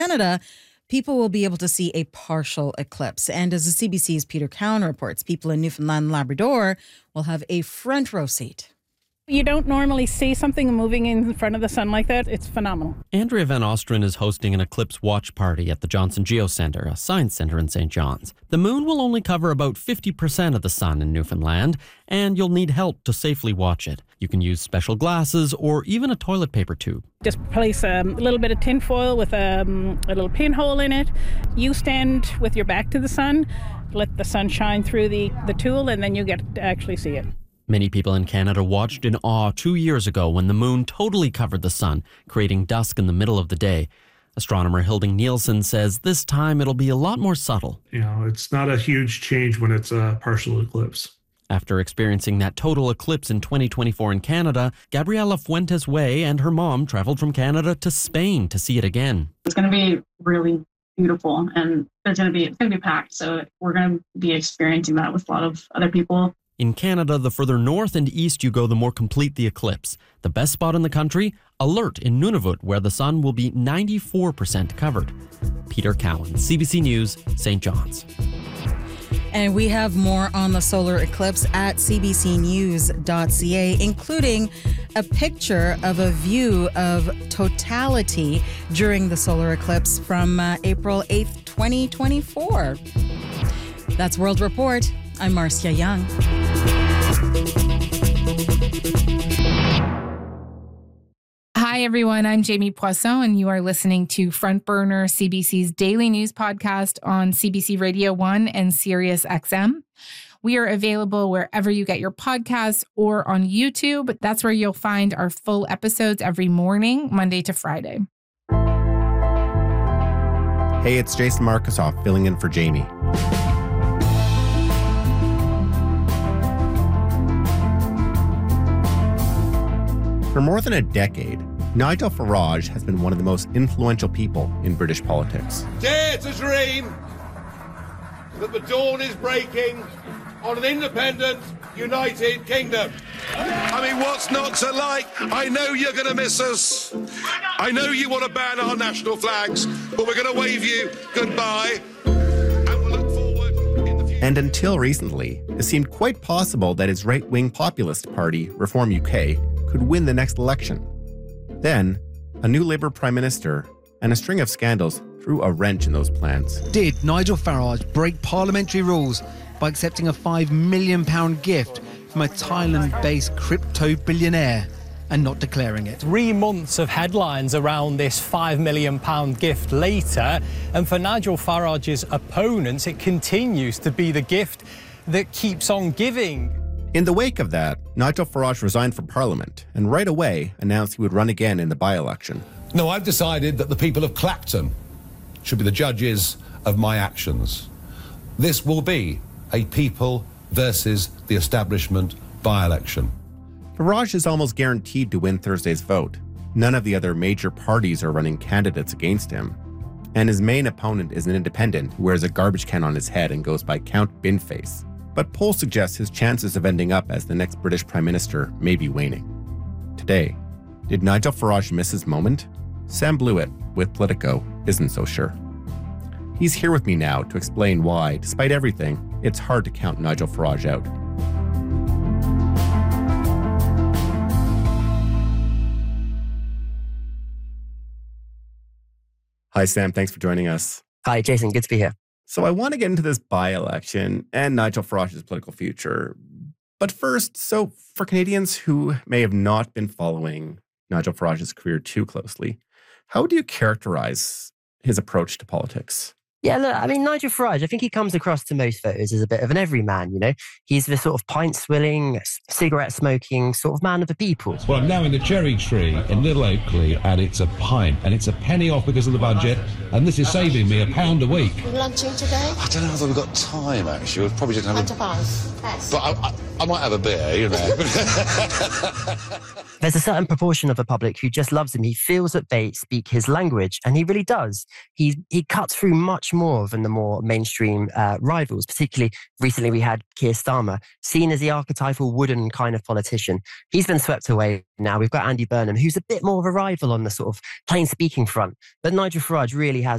Canada, people will be able to see a partial eclipse. And as the CBC's Peter Cowan reports, people in Newfoundland and Labrador will have a front row seat. You don't normally see something moving in front of the sun like that. It's phenomenal. Andrea Van Ostrin is hosting an eclipse watch party at the Johnson Geocenter, a science center in St. John's. The moon will only cover about 50% of the sun in Newfoundland, and you'll need help to safely watch it. You can use special glasses or even a toilet paper tube. Just place a little bit of tin foil with a little pinhole in it. You stand with your back to the sun, let the sun shine through the tool, and then you get to actually see it. Many people in Canada watched in awe 2 years ago when the moon totally covered the sun, creating dusk in the middle of the day. Astronomer Hilding Nielsen says this time it'll be a lot more subtle. It's not a huge change when it's a partial eclipse. After experiencing that total eclipse in 2024 in Canada, Gabriela Fuentes-Way and her mom traveled from Canada to Spain to see it again. It's going to be really beautiful, and it's going to be packed. So we're going to be experiencing that with a lot of other people. In Canada, the further north and east you go, the more complete the eclipse. The best spot in the country, Alert in Nunavut, where the sun will be 94% covered. Peter Cowan, CBC News, St. John's. And we have more on the solar eclipse at cbcnews.ca, including a picture of a view of totality during the solar eclipse from April 8th, 2024. That's World Report. I'm Marcia Young. Hi, everyone. I'm Jamie Poisson, and you are listening to Front Burner, CBC's daily news podcast on CBC Radio 1 and Sirius XM. We are available wherever you get your podcasts or on YouTube. That's where you'll find our full episodes every morning, Monday to Friday. Hey, it's Jason Markusoff filling in for Jamie. For more than a decade, Nigel Farage has been one of the most influential people in British politics. Dare to dream that the dawn is breaking on an independent, united kingdom. I mean, what's not to like? I know you're going to miss us. I know you want to ban our national flags, but we're going to wave you goodbye. And we'll look forward in the future. And until recently, it seemed quite possible that his right-wing populist party, Reform UK, could win the next election. Then, a new Labour Prime Minister and a string of scandals threw a wrench in those plans. Did Nigel Farage break parliamentary rules by accepting a £5 million gift from a Thailand-based crypto billionaire and not declaring it? 3 months of headlines around this £5 million gift later, and for Nigel Farage's opponents, it continues to be the gift that keeps on giving. In the wake of that, Nigel Farage resigned from Parliament and right away announced he would run again in the by-election. No, I've decided that the people of Clacton should be the judges of my actions. This will be a people versus the establishment by-election. Farage is almost guaranteed to win Thursday's vote. None of the other major parties are running candidates against him. And his main opponent is an independent who wears a garbage can on his head and goes by Count Binface. But polls suggest his chances of ending up as the next British Prime Minister may be waning. Today, did Nigel Farage miss his moment? Sam Blewett with Politico isn't so sure. He's here with me now to explain why, despite everything, it's hard to count Nigel Farage out. Hi, Sam. Thanks for joining us. Hi, Jason. Good to be here. So I want to get into this by-election and Nigel Farage's political future. But first, so for Canadians who may have not been following Nigel Farage's career too closely, how would you characterize his approach to politics? Yeah, look, I mean, Nigel Farage, I think he comes across to most voters as a bit of an everyman, you know? He's the sort of pint-swilling, cigarette-smoking sort of man of the people. Well, I'm now in the Cherry Tree in Little Oakley, and it's a pint, and it's a penny off because of the budget, and this is saving me £1 a week. Lunching today? I don't know whether we've got time, actually. We'll probably just have After 5. Yes. But I might have a beer, you know. There's a certain proportion of the public who just loves him. He feels that they speak his language, and he really does. He cuts through much more than the more mainstream rivals. Particularly recently we had Keir Starmer, seen as the archetypal wooden kind of politician. He's been swept away now. We've got Andy Burnham, who's a bit more of a rival on the sort of plain speaking front. But Nigel Farage really has